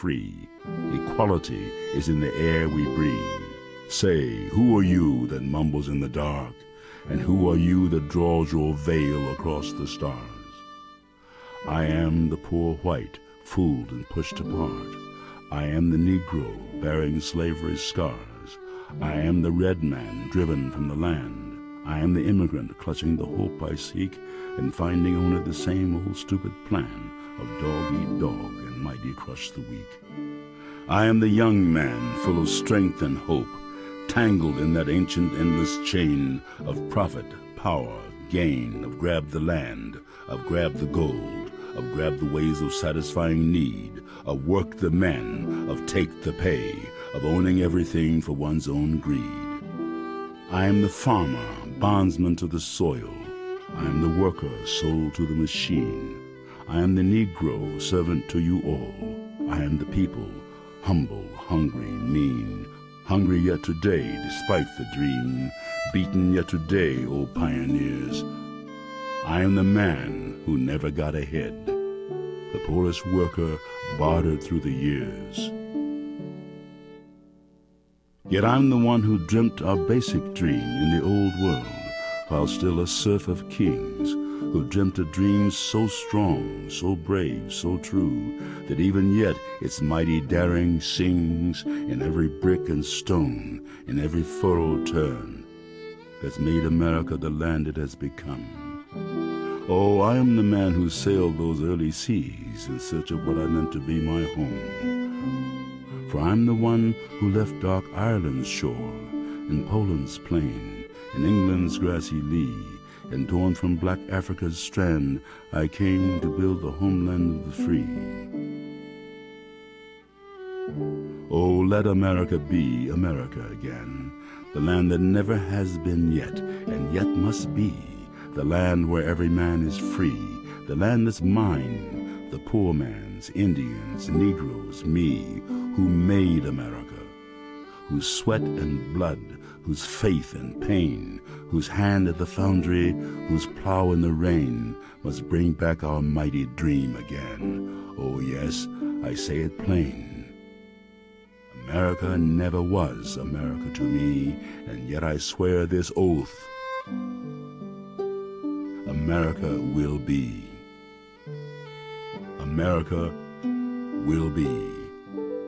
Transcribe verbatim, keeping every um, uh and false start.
free. Equality is in the air we breathe. Say, who are you that mumbles in the dark? And who are you that draws your veil across the stars? I am the poor white, fooled and pushed apart. I am the Negro bearing slavery's scars. I am the red man driven from the land. I am the immigrant clutching the hope I seek and finding only the same old stupid plan of dog eat dog and mighty crush the weak. I am the young man full of strength and hope, tangled in that ancient endless chain of profit, power, gain, of grab the land, of grab the gold, of grab the ways of satisfying need, of work the men, of take the pay, of owning everything for one's own greed. I am the farmer, bondsman to the soil. I am the worker, sold to the machine. I am the Negro, servant to you all. I am the people, humble, hungry, mean, hungry yet today, despite the dream, beaten yet today, O pioneers. I am the man who never got ahead, the poorest worker bartered through the years. Yet I'm the one who dreamt our basic dream in the old world, while still a serf of kings, who dreamt a dream so strong, so brave, so true, that even yet its mighty daring sings in every brick and stone, in every furrowed turn, has made America the land it has become. Oh, I am the man who sailed those early seas in search of what I meant to be my home. For I'm the one who left dark Ireland's shore, in Poland's plain, in England's grassy lea, and torn from black Africa's strand, I came to build the homeland of the free. Oh, let America be America again, the land that never has been yet, and yet must be, the land where every man is free, the land that's mine, the poor man's, Indians, Negroes, me, who made America, whose sweat and blood, whose faith and pain, whose hand at the foundry, whose plow in the rain, must bring back our mighty dream again. Oh yes, I say it plain. America never was America to me, and yet I swear this oath, America will be. America will be.